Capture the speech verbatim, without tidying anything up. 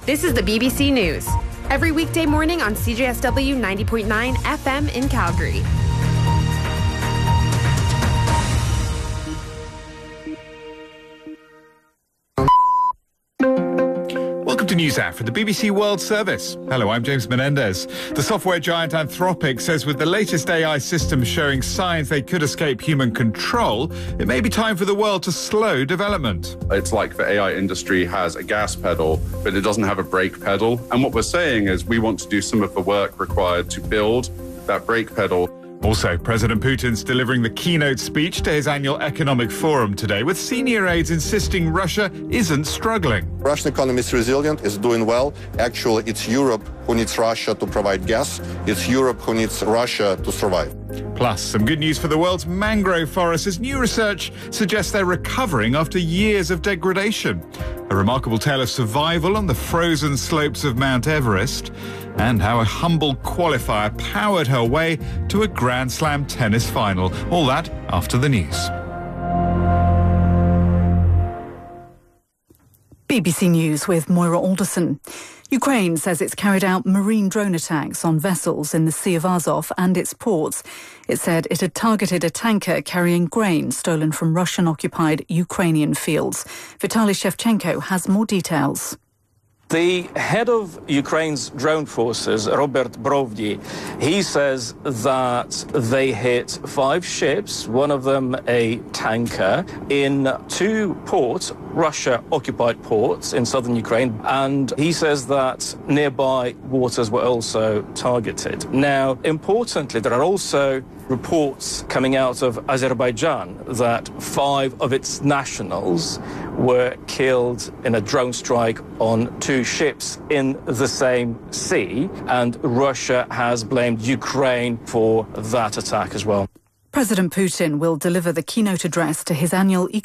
This is the B B C News. Every weekday morning on C J S W ninety point nine F M in Calgary. Welcome to NewsHour for the B B C World Service. Hello, I'm James Menendez. The software giant Anthropic says with the latest A I systems showing signs they could escape human control, it may be time for the world to slow development. It's like the A I industry has a gas pedal, but it doesn't have a brake pedal. And what we're saying is we want to do some of the work required to build that brake pedal. Also, President Putin's delivering the keynote speech to his annual economic forum today, with senior aides insisting Russia isn't struggling. Russian economy is resilient, is doing well. Actually, it's Europe who needs Russia to provide gas. It's Europe who needs Russia to survive. Plus, some good news for the world's mangrove forests as new research suggests they're recovering after years of degradation. A remarkable tale of survival on the frozen slopes of Mount Everest, and how a humble qualifier powered her way to a Grand Slam tennis final. All that after the news. B B C News with Moira Alderson. Ukraine says it's carried out marine drone attacks on vessels in the Sea of Azov and its ports. It said it had targeted a tanker carrying grain stolen from Russian-occupied Ukrainian fields. Vitaly Shevchenko has more details. The head of Ukraine's drone forces, Robert Brovdy, he says that they hit five ships, one of them a tanker, in two ports, Russia-occupied ports in southern Ukraine, and he says that nearby waters were also targeted. Now, importantly, there are also reports coming out of Azerbaijan that five of its nationals were killed in a drone strike on two ships in the same sea, and Russia has blamed Ukraine for that attack as well. President Putin will deliver the keynote address to his annual